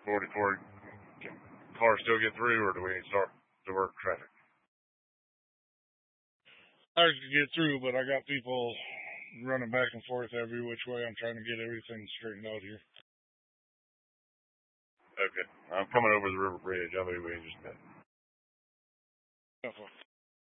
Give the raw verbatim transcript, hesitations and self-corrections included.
forty-four, can cars still get through, or do we start to work traffic? Hard to get through, but I got people running back and forth every which way. I'm trying to get everything straightened out here. Okay. I'm coming over the river bridge. I'll be with you just a minute. That's